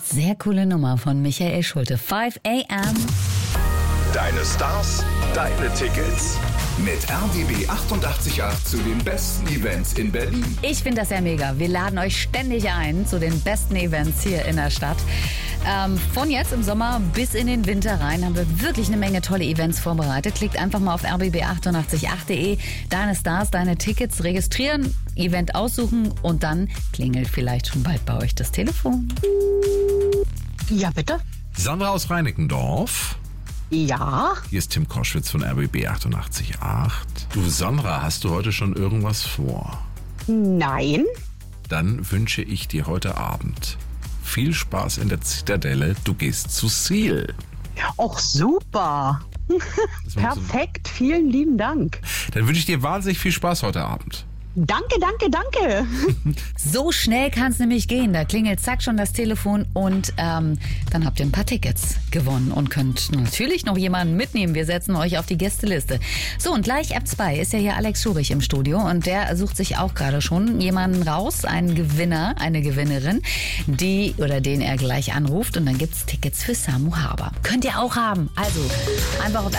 Sehr coole Nummer von Michael Schulte. 5 a.m. Deine Stars, deine Tickets. Mit RBB 888 zu den besten Events in Berlin. Ich finde das ja mega. Wir laden euch ständig ein zu den besten Events hier in der Stadt. Von jetzt im Sommer bis in den Winter rein haben wir wirklich eine Menge tolle Events vorbereitet. Klickt einfach mal auf rbb888.de. Deine Stars, deine Tickets registrieren, Event aussuchen und dann klingelt vielleicht schon bald bei euch das Telefon. Ja, bitte? Sandra aus Reinickendorf. Ja. Hier ist Tim Koschwitz von RBB 888. Du Sandra, hast du heute schon irgendwas vor? Nein. Dann wünsche ich dir heute Abend viel Spaß in der Zitadelle. Du gehst zu Seal. Och, super. Perfekt, vielen lieben Dank. Dann wünsche ich dir wahnsinnig viel Spaß heute Abend. Danke, danke, danke. So schnell kann es nämlich gehen. Da klingelt zack schon das Telefon und dann habt ihr ein paar Tickets gewonnen und könnt natürlich noch jemanden mitnehmen. Wir setzen euch auf die Gästeliste. So, und gleich ab 2 ist ja hier Alex Schurich im Studio und der sucht sich auch gerade schon jemanden raus, einen Gewinner, eine Gewinnerin, die oder den er gleich anruft und dann gibt's Tickets für Samu Haber. Könnt ihr auch haben. Also einfach auf